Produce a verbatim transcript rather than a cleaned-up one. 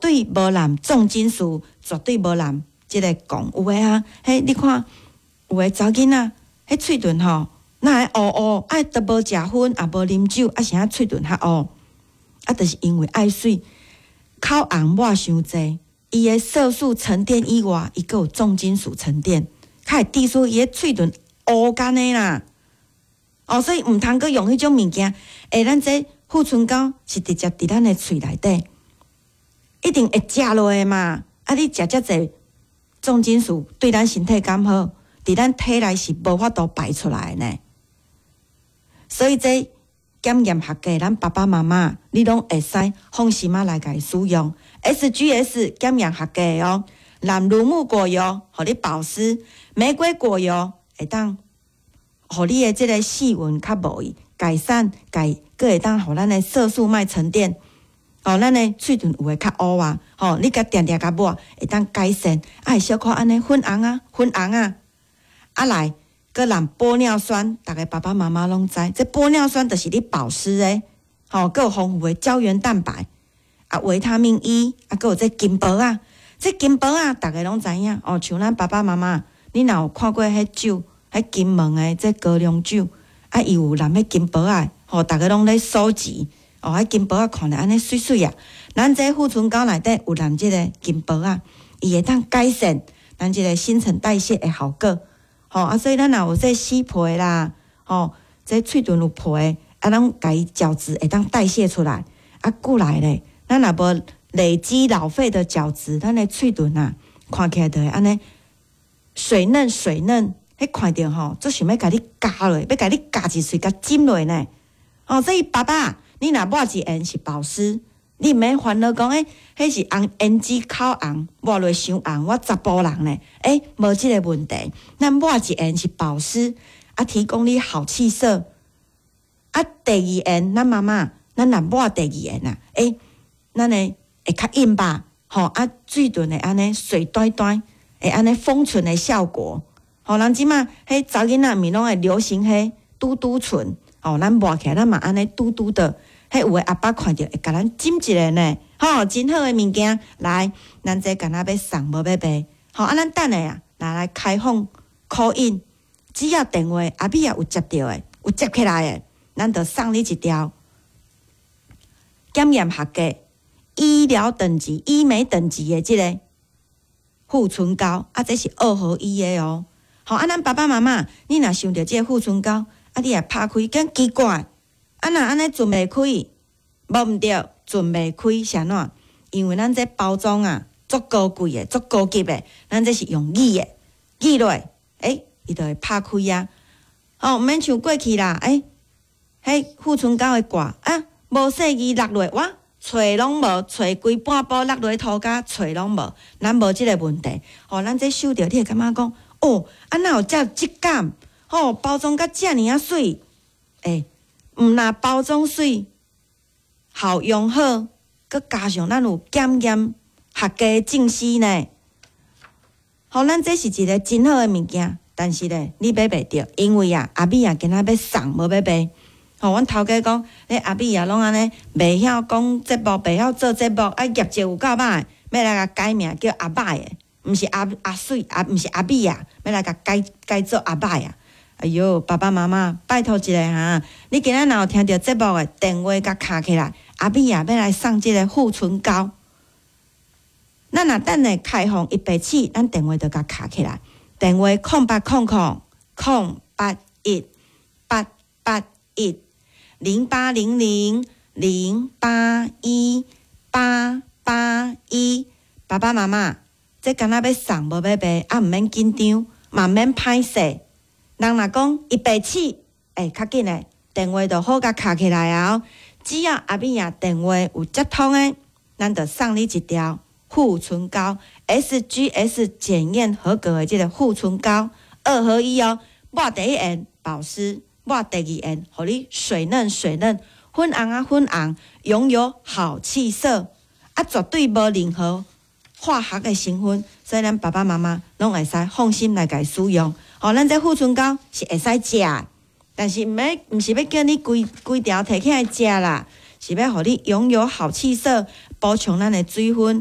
对无含重金属，绝对无含即个汞。有诶啊，迄你看有诶查囡仔，迄喙唇吼，哪会乌乌，啊都无食薰，也无啉酒，啊啥喙唇较乌，啊，就是因为爱水，口红抹伤济，伊诶色素沉淀以外，伊阁有重金属沉淀，较会滴出伊诶喙唇乌干诶啦。哦，所以毋通阁用迄种物件，诶，咱这护唇膏是直接伫咱诶喙内底，一定会食落诶嘛。啊，你食遮济重金属对咱身体敢好？伫咱体内是无法度排出来呢。所以这检验合格，咱爸爸妈妈你拢会使放心啊来家使用。S G S 检验合格哦，蓝乳木果油互你保湿，玫瑰果油会当互你的即个细纹较无伊改善，改佫会当互咱的色素卖沉淀。哦，咱的喙唇有诶较乌啊，吼、哦，你甲定定甲抹，会当改善，啊，会小可安尼粉红啊，粉红啊，啊来，佮染玻尿酸，逐个爸爸妈妈拢知，这玻尿酸就是你保湿诶，吼、哦，佮有丰富诶胶原蛋白，啊，维他命 E， 啊，佮有这金箔啊，这金箔啊，逐个拢知影，哦，像咱爸爸妈妈，你若有看过迄酒，迄金门诶，这高粱酒，啊，伊有染迄金箔啊，吼、哦，逐个拢咧收集。哦，迄金箔啊，看着安尼水水啊。咱这护唇膏内底有染即个金箔啊，伊会当改善咱即个新陈代谢的效果。吼、哦、啊，所以咱若有这洗皮啦，吼、哦，这喙唇有皮，啊，咱家己角质会当代谢出来。啊，过来咧，咱若无累积老废的角质，咱的喙唇啊，看起来就会安尼水嫩水嫩。迄看着吼，做想要甲你夹落，要甲你夹一喙，甲浸落呢。哦，所以爸爸。你若抹一圆是保湿，你毋免烦恼讲，诶、欸，迄是红胭脂口红，抹落伤红，我查甫人呢，诶、欸，无即个问题。咱抹一圆是保湿，啊，提供你好气色。啊，第二圆，咱妈妈，咱若抹第二圆啊，诶、欸，咱呢会较硬吧，吼，啊，嘴唇会安尼水端端，会安尼丰唇的效果。吼，人即马迄查囡仔面拢会流行迄嘟嘟唇。哦，咱抹起来，咱嘛安尼嘟嘟的，迄有诶阿爸看着会甲咱浸一个呢，吼、哦，真好诶物件，来，咱这敢若要送无要卖，吼、哦，啊，咱等下啊，拿来开放 call in， 只要电话阿美也有接到诶，有接起来诶，咱就送你一条检验合格、医疗等级、医美等级诶即个护唇膏，啊，这是二合一诶哦，好、哦，啊，咱爸爸妈妈，你若想着即个护唇膏。啊！你也拍开，咁奇怪，啊若安尼存袂开，无毋对，存袂开是安怎？因为咱这包装啊，足高贵诶，足高级诶，咱这是用挤诶，挤落，诶，伊就会拍开啊。哦，毋免像过去啦，诶、欸，迄护唇膏诶挂啊，无细字落落，哇，找拢无，找规半包落落涂骹，找拢无，咱无即个问题。哦，咱这收着，你会感觉讲，哦，啊哪有遮质感？吼、哦，包装甲遮尔啊水，诶、欸，毋若包装水，好用好，佮加上咱有检验合格证书呢。好，咱这是一个真好诶物件，但是咧，你买袂着，因为啊，阿美啊，今仔要送，无要卖。吼、哦，阮头家讲，咧阿美啊，拢安尼，袂晓讲节目，袂晓做节目，啊，业绩有够歹，要来甲改名叫阿歹诶，毋是阿阿水，啊，毋是阿美啊，要来甲改改做阿歹啊。哎哟，爸爸妈妈，拜托一下哈！你今仔若有听到节目的电话甲卡起来，阿美啊要来送即个护唇膏。咱若等下开放一百起，咱电话就甲卡起来。电话空八空空空八一八八一零八零零零八一八八一。爸爸妈妈，这敢若要送无要卖，啊毋免紧张，嘛毋免歹势。人若讲一百起，诶，较紧诶，电话就好甲卡起来啊！只要阿美亚电话有接通诶，咱就送你一条护唇膏 S G S 检验合格的这个护唇膏，二合一哦。抹第一眼保湿，抹第二眼，互你水嫩水嫩，粉红啊粉红，拥有好气色啊，绝对无任何化学的成分，所以咱爸爸妈妈拢会使放心来家使用。吼、哦，咱这护唇膏是会使食，但是毋免，毋是要叫你规规条摕起来食啦，是要互你拥有好气色，补充咱的水分。